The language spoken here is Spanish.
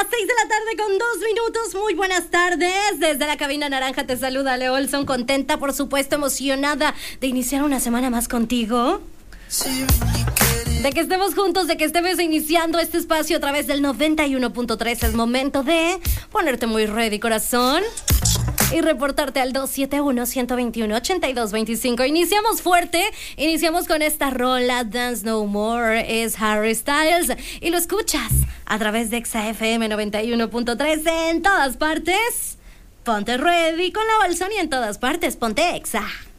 Las 6 de la tarde con 2 minutos. Muy buenas tardes. Desde la cabina naranja te saluda Leo Olson. Contenta, por supuesto, emocionada de iniciar una semana más contigo. De que estemos juntos, de que estemos iniciando este espacio a través del 91.3. Es momento de ponerte muy ready, corazón. Y reportarte al 271-121-8225. Iniciamos fuerte, iniciamos con esta rola, Dance No More, es Harry Styles. Y lo escuchas a través de XFM 91.3 en todas partes. Ponte ready con la Olson y en todas partes, ponte Exa.